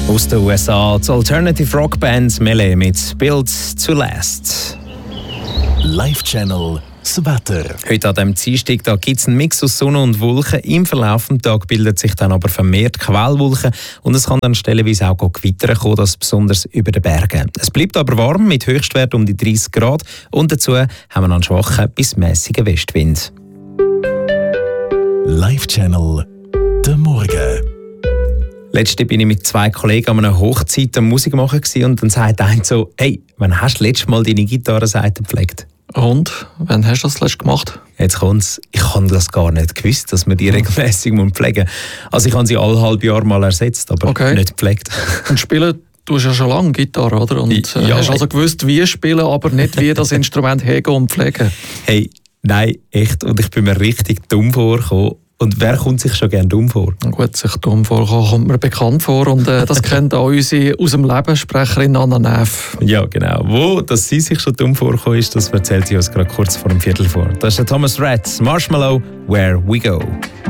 Aus den USA die Alternative Rock Band Melee mit Built to Last. Live-Channel das Wetter. Heute an diesem Dienstag gibt es einen Mix aus Sonne und Wolken. Im Verlauf des Tages bildet sich dann aber vermehrt Quellwolken und es kann dann stellenweise auch Gewitter kommen, das besonders über den Bergen. Es bleibt aber warm mit Höchstwert um die 30 Grad und dazu haben wir einen schwachen bis mäßigen Westwind. Live-Channel der Morgen. Letzte bin ich mit 2 Kollegen an einer Hochzeit am Musik machen und dann sagt einer so: «Hey, wann hast du letztes Mal deine Gitarrenseite gepflegt?» Und? Wann hast du das letztes gemacht? Jetzt kommt's. Ich habe das gar nicht gewusst, dass man die regelmäßig pflegen muss. Also ich habe sie alle halbe Jahr mal ersetzt, aber nicht gepflegt. Und spielen tust ja schon lange Gitarre, oder? Und hast also gewusst, wie spielen, aber nicht wie das Instrument hegen und pflegen. Hey, nein, echt. Und ich bin mir richtig dumm vorgekommen. Und wer kommt sich schon gerne dumm vor? Gut, sich dumm vorkommen kommt mir bekannt vor. Und das kennt auch unsere aus dem Leben Sprecherin Anna Neff. Ja, genau. Wo dass sie sich schon dumm vorgekommen ist, das erzählt sie uns gerade kurz vor dem Viertel vor. Das ist der Thomas Rhett, Marshmallow, Where We Go.